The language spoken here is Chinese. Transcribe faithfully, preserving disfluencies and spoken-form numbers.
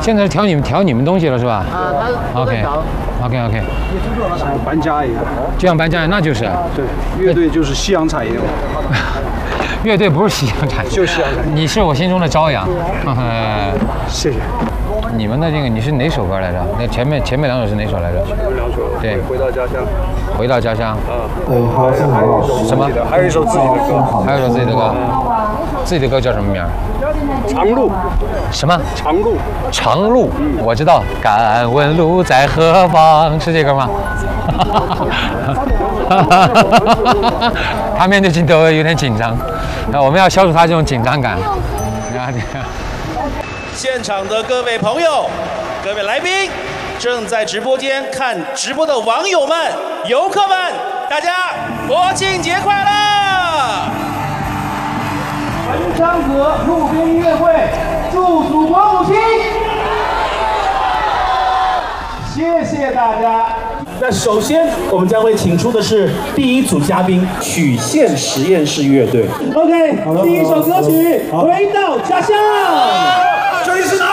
现在是调你们调你们东西了是吧？ 啊，他 OK OK OK， 像搬家一样。 就像搬家一样，那就是。 对，乐队就是夕阳产业。 乐队不是夕阳产业， 就是夕阳产业。 你是我心中的朝阳。 谢谢。 你们的这个你是哪首歌来着？那前面前面两首是哪首来着？ 前面两首。 对， 回到家乡。 回到家乡。 啊。对，还有什么？ 还有一首自己的歌。 还有一首自己的歌。自己的歌叫什么名？ 长路。 什么？ 长路。 长路，我知道。敢问路在何方？是这个吗？他面对镜头有点紧张，那我们要消除他这种紧张感。 现场的各位朋友、各位来宾，正在直播间看直播的网友们、游客们，大家国庆节快乐！ 文昌阁路边音乐会，祝祖国母亲！谢谢大家。 那首先，我们将会请出的是第一组嘉宾——曲线实验室乐队。 OK， 第一首歌曲《回到家乡》。 这里是。